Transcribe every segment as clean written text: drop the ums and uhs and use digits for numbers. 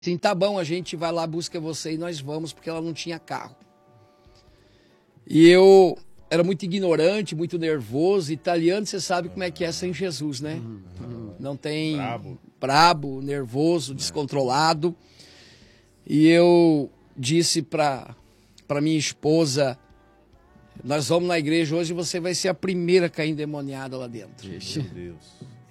Sim, tá bom, a gente vai lá, busca você e nós vamos, porque ela não tinha carro. E eu era muito ignorante, muito nervoso. Italiano, você sabe como é que é sem Jesus, né? Não tem... Brabo, nervoso, descontrolado. E eu disse para minha esposa, nós vamos na igreja hoje e você vai ser a primeira a cair endemoniada lá dentro. Meu Deus.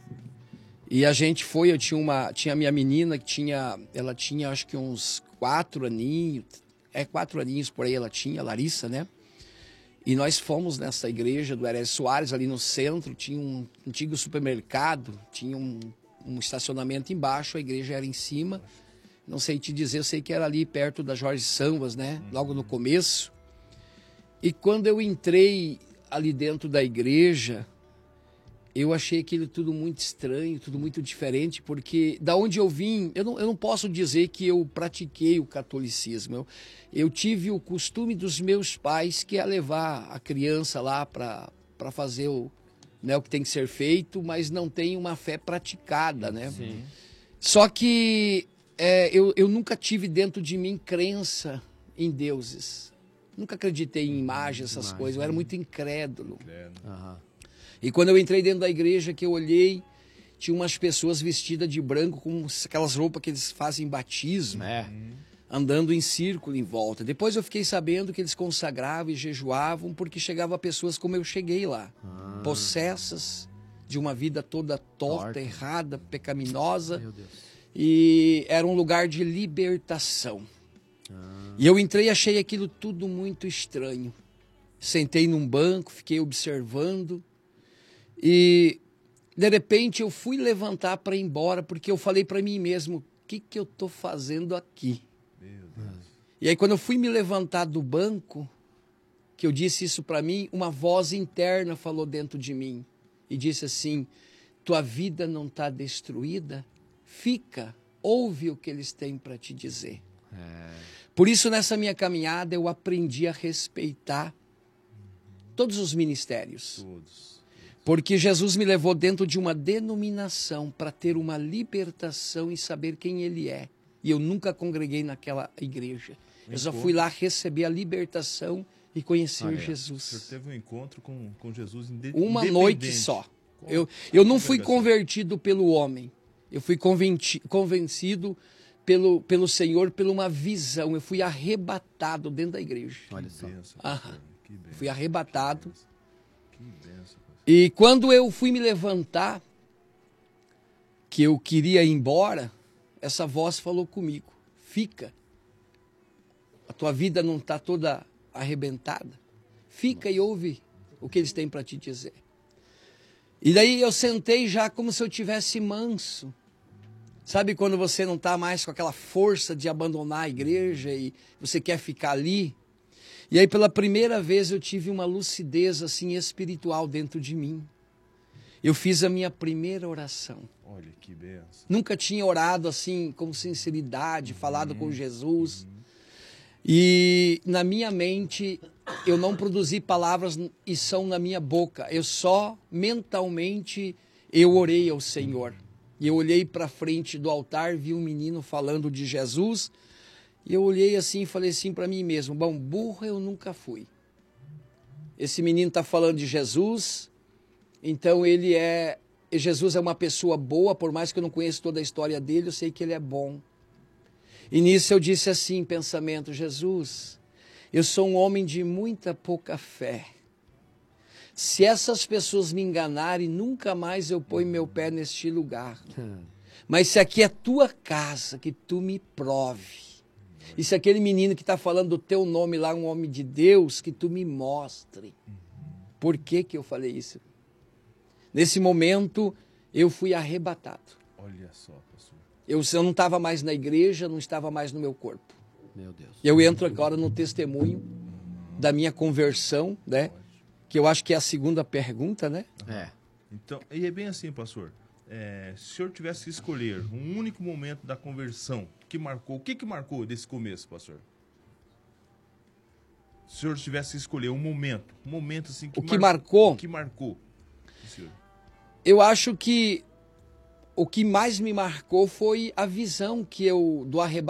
E a gente foi, tinha a minha menina, ela tinha acho que uns 4 aninhos, 4 aninhos por aí ela tinha, Larissa, né? E nós fomos nessa igreja do Herés Soares, ali no centro, tinha um antigo supermercado, tinha um estacionamento embaixo, a igreja era em cima. Não sei te dizer, eu sei que era ali perto da Jorge Sambas, né? Logo no começo. E quando eu entrei ali dentro da igreja, eu achei aquilo tudo muito estranho, tudo muito diferente, porque da onde eu vim, eu não posso dizer que eu pratiquei o catolicismo. Eu tive o costume dos meus pais, que é levar a criança lá para fazer o que tem que ser feito, mas não tem uma fé praticada, né? Sim. Só que eu nunca tive dentro de mim crença em deuses. Nunca acreditei em imagens, essas coisas. Eu era muito incrédulo. E quando eu entrei dentro da igreja, que eu olhei, tinha umas pessoas vestidas de branco, com aquelas roupas que eles fazem batismo, andando em círculo em volta. Depois eu fiquei sabendo que eles consagravam e jejuavam, porque chegavam pessoas como eu cheguei lá, possessas de uma vida toda torta, errada, pecaminosa. Meu Deus. E era um lugar de libertação. E eu entrei e achei aquilo tudo muito estranho. Sentei num banco, fiquei observando. E, de repente, eu fui levantar para ir embora, porque eu falei para mim mesmo, o que eu estou fazendo aqui? Meu Deus. E aí, quando eu fui me levantar do banco, que eu disse isso para mim, uma voz interna falou dentro de mim e disse assim, tua vida não está destruída? Fica, ouve o que eles têm para te dizer. Por isso, nessa minha caminhada, eu aprendi a respeitar todos os ministérios. Todos. Porque Jesus me levou dentro de uma denominação para ter uma libertação e saber quem Ele é. E eu nunca congreguei naquela igreja. Eu só fui lá receber a libertação e conhecer Jesus. O senhor teve um encontro com Jesus uma noite só. Eu não fui convertido pelo homem. Eu fui convencido pelo Senhor, por uma visão. Eu fui arrebatado dentro da igreja. Olha só. Fui arrebatado. Que benção. E quando eu fui me levantar, que eu queria ir embora, essa voz falou comigo, fica. A tua vida não está toda arrebentada. Fica e ouve o que eles têm para te dizer. E daí eu sentei já como se eu tivesse manso. Sabe quando você não está mais com aquela força de abandonar a igreja e você quer ficar ali? E aí pela primeira vez eu tive uma lucidez assim espiritual dentro de mim. Eu fiz a minha primeira oração. Olha que benção. Nunca tinha orado assim com sinceridade, falado com Jesus. E na minha mente eu não produzi palavras e são na minha boca. Eu só mentalmente eu orei ao Senhor. E eu olhei para frente do altar, vi um menino falando de Jesus. E eu olhei assim e falei assim para mim mesmo, bom, burro eu nunca fui. Esse menino está falando de Jesus, então Jesus é uma pessoa boa, por mais que eu não conheça toda a história dele, eu sei que ele é bom. E nisso eu disse assim, em pensamento, Jesus, eu sou um homem de muita pouca fé. Se essas pessoas me enganarem, nunca mais eu ponho meu pé neste lugar. Mas se aqui é tua casa, que tu me prove. E se aquele menino que está falando do teu nome lá, um homem de Deus, que tu me mostre. Por que eu falei isso? Nesse momento, eu fui arrebatado. Olha só, pastor. Eu não estava mais na igreja, não estava mais no meu corpo. Meu Deus. Eu entro agora no testemunho da minha conversão, né? Que eu acho que é a segunda pergunta, né? Então, e é bem assim, pastor. Se o senhor tivesse que escolher um único momento da conversão que marcou, o que marcou desse começo, pastor? Se o senhor tivesse que escolher um momento assim que o que marcou? O que marcou, senhor? Eu acho que o que mais me marcou foi a visão que eu do arrebatamento